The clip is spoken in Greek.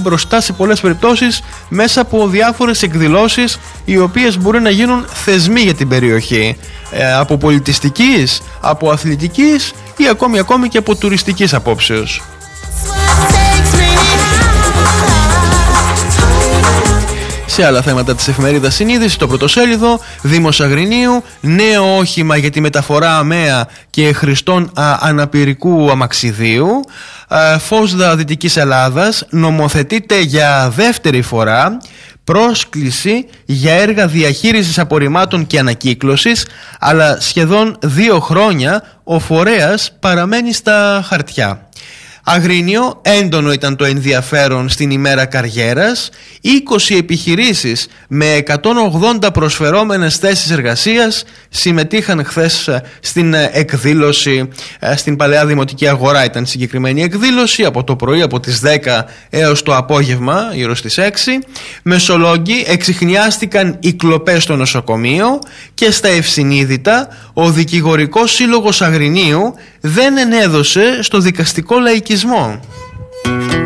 μπροστά σε πολλές περιπτώσεις μέσα από διάφορες εκδηλώσεις οι οποίες μπορεί να γίνουν θεσμοί για την περιοχή, από πολιτιστικής, από αθλητικής ή ακόμη και από τουριστικής απόψεως. Σε άλλα θέματα της εφημερίδας Συνείδηση, το πρωτοσέλιδο, Δήμος Αγρινίου, νέο όχημα για τη μεταφορά αμαία και χρηστών αναπηρικού αμαξιδίου. Φόσδα Δυτικής Ελλάδας, νομοθετείται για δεύτερη φορά πρόσκληση για έργα διαχείρισης απορριμμάτων και ανακύκλωσης, αλλά σχεδόν 2 χρόνια ο φορέας παραμένει στα χαρτιά. Αγρίνιο, έντονο ήταν το ενδιαφέρον στην ημέρα καριέρας. 20 επιχειρήσεις με 180 προσφερόμενες θέσεις εργασίας συμμετείχαν χθες στην εκδήλωση στην Παλαιά Δημοτική Αγορά. Ήταν συγκεκριμένη εκδήλωση από το πρωί, από τις 10 έως το απόγευμα, γύρω στις 6. Μεσολόγγι, εξιχνιάστηκαν οι κλοπές στο νοσοκομείο και στα Ευσυνείδητα ο Δικηγορικός Σύλλογος Αγρινίου δεν ενέδωσε στο δικαστικό λαϊκισμό.